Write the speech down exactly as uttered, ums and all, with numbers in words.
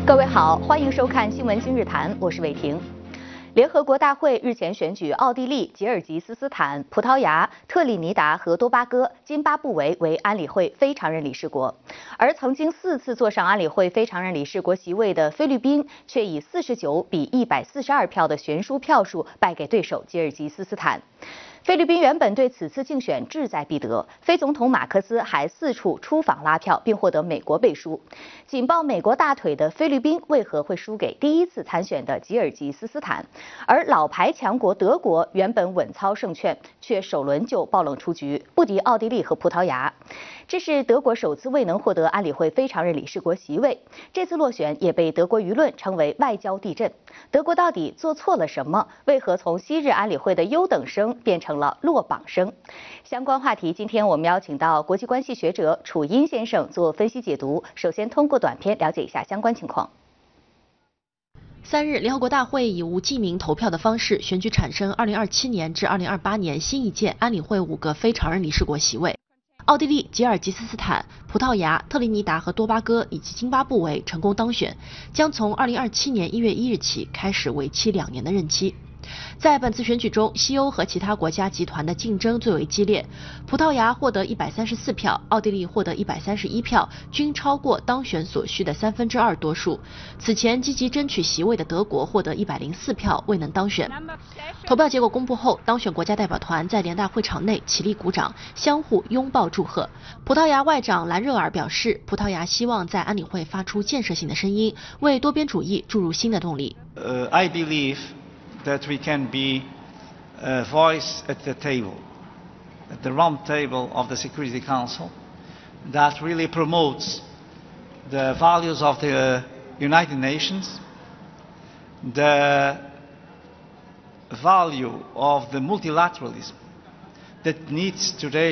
各位好，欢迎收看《新闻今日谈》，我是伟婷。联合国大会日前选举奥地利、吉尔吉斯斯坦、葡萄牙、特立尼达和多巴哥、津巴布韦为安理会非常任理事国，而曾经四次坐上安理会非常任理事国席位的菲律宾，却以四十九比一百四十二票的悬殊票数败给对手吉尔吉斯斯坦。菲律宾原本对此次竞选志在必得，菲总统马克思还四处出访拉票，并获得美国背书。紧抱美国大腿的菲律宾为何会输给第一次参选的吉尔吉斯斯坦？而老牌强国德国原本稳操胜券，却首轮就爆冷出局，不敌奥地利和葡萄牙。这是德国首次未能获得安理会非常任理事国席位，这次落选也被德国舆论称为外交地震。德国到底做错了什么？为何从昔日安理会的优等生变成了落榜生？相关话题，今天我们邀请到国际关系学者楚音先生做分析解读。首先通过短片了解一下相关情况。 三日，联合国大会以无记名投票的方式选举产生二零二七年至二零二八年新一届安理会五个非常任理事国席位。奥地利、吉尔吉斯斯坦、葡萄牙、特立尼达和多巴哥以及津巴布韦成功当选，将从二零二七年一月一日起开始为期两年的任期。在本次选举中，西欧和其他国家集团的竞争最为激烈。葡萄牙获得一百三十四票，奥地利获得一百三十一票，均超过当选所需的三分之二多数。此前积极争取席位的德国获得一百零四票，未能当选。投票结果公布后，当选国家代表团在联大会场内起立鼓掌，相互拥抱祝贺。葡萄牙外长兰热尔表示，葡萄牙希望在安理会发出建设性的声音，为多边主义注入新的动力。 Uh, I believe that we can be a voice at the table, at the round table of the Security Council, that really promotes the values of the United Nations, the value of the multilateralism that needs today